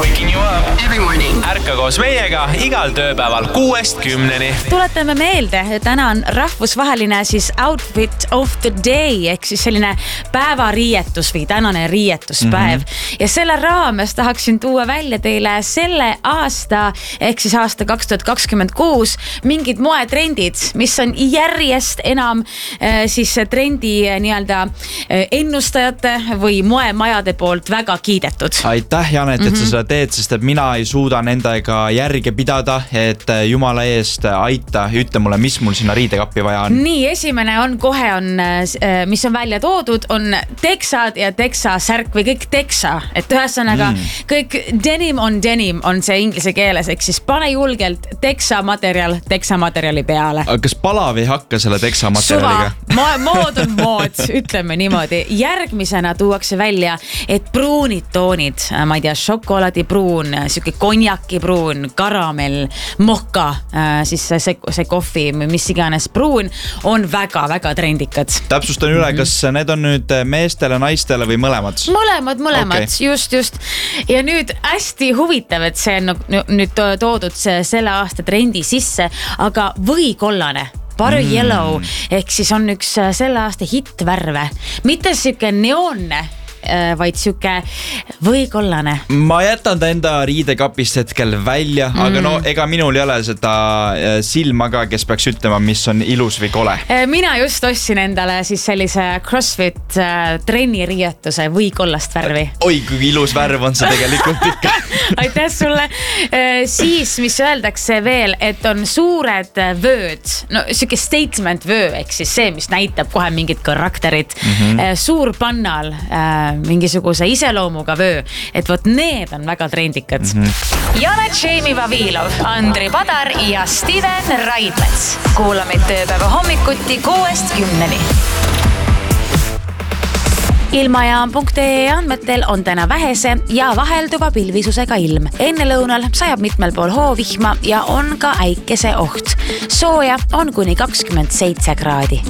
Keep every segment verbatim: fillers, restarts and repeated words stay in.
Waking you up every morning. Ärka koos meiega igal tööpäeval kuuest kümneni. Tuletame meelde, täna on rahvusvaheline siis outfit of the day ehk siis selline päevariietus või tänane riietuspäev. Mm-hmm. Ja selle raames tahaksin tuua välja teile selle aasta ehk siis aasta kaks tuhat kakskümmend kuus mingid moetrendid, mis on järjest enam äh, siis trendi äh, nii-öelda äh, ennustajate või moemajade poolt väga kiidetud. Aitäh, Janet, et mm-hmm. sa seda teed, sest et mina ei suuda nendega järge pidada, et jumala eest aita, ütle mulle, mis mul sinna riidekappi vaja on. Nii, esimene on kohe on, mis on välja toodud, on teksad ja teksa särk või kõik teksa, et ühesõnaga mm. kõik denim on denim on see inglise keeles, ehk siis pane julgelt teksa materjal teksa materjali peale. Aga kas palav ei hakka selle teksa materjaliga? Suva, mood on mood, ütleme niimoodi. Järgmisena tuuakse välja, et pruunid toonid, ma ei tea, šokolaadipruun, siuke konjakipruun, karamell, moka, siis see, see kohvi, mis iganes pruun on väga-väga trendikad. Täpsustan üle, kas need on nüüd meestele, naistele või mõlemad? Mõlemad, mõlemad, okay. just, just. Ja nüüd hästi huvitav, et see on nüüd toodud selle aasta trendi sisse, aga võikollane. Butter mm. yellow, ehk siis on üks selle aasta hitvärve. Mitte siuke neonne, vaid siuke võikollane. Ma jätan ta enda riidekapist hetkel välja, mm. aga no ega minul ei ole seda silma ka, kes peaks ütlema, mis on ilus või kole. Mina just ostsin endale siis sellise CrossFit trenniriietuse võikollast värvi. Oi, kui ilus värv on see tegelikult ikka. Aitäh sulle. Siis, mis öeldakse veel, et on suured vööd, no siuke statement vöö, ehk siis see, mis näitab kohe mingit karakterit. Mm-hmm. Suur pannal mingisuguse iseloomuga vöö, et vot need on väga trendikad. Mm-hmm. Janet Jamie Vavilov, Andri Padar ja Steven Raidmets. Kuulamid tööpäeva hommikuti kuuest kümneni. Ilmajaam punkt ee andmetel on täna vähese ja vahelduva pilvisusega ilm. Enne lõunal sajab mitmel pool hoovihma ja on ka äikese oht. Sooja on kuni kakskümmend seitse kraadi.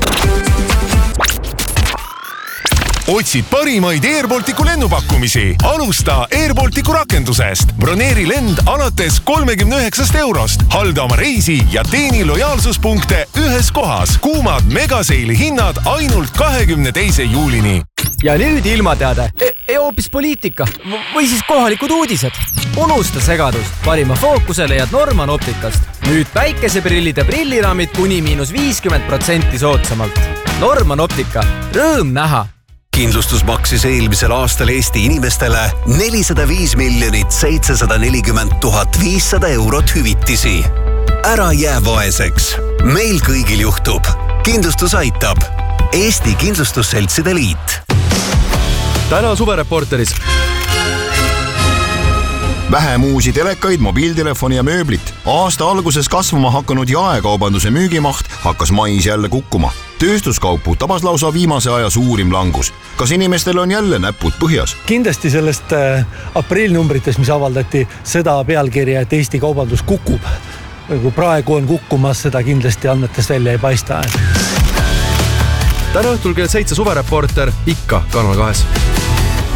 Otsid parimaid Airbalticu lennupakkumisi. Alusta Airbalticu rakendusest. Broneeri lend alates kolmekümne üheksast eurost. Halda oma reisi ja teeni lojaalsuspunkte ühes kohas. Kuumad megaseili hinnad ainult kahekümne teise juulini. Ja nüüd ilmateade. E, e hoopis poliitika. Või siis kohalikud uudised. Unusta segadus. Parima fookuse leiad Norman Optikast. Nüüd päikeseprillid ja prilliraamid kuni miinus viiskümmend protsenti soodsamalt. Norman Optika. Rõõm näha. Kindlustus maksis eelmisel aastal Eesti inimestele nelisada viis miljonit seitsesada nelikümmend tuhat viissada eurot hüvitisi. Ära jää vaeseks. Meil kõigil juhtub. Kindlustus aitab. Eesti Kindlustusseltside Liit. Täna suvereporteris. Vähem uusi telekaid, mobiiltelefoni ja mööblit. Aasta alguses kasvama hakanud jaekaubanduse müügimaht hakkas mais jälle kukkuma. Tööstuskaupu tabas lausa viimase aja suurim langus. Kas inimestel on jälle näpud põhjas? Kindlasti sellest aprilnumbrites, mis avaldati seda pealkirja, et Eesti kaubandus kukub. Kui praegu on kukkumas, seda kindlasti andmetest välja ei paista. Täna õhtul kell seitse suvereporter ikka Kanal kahes.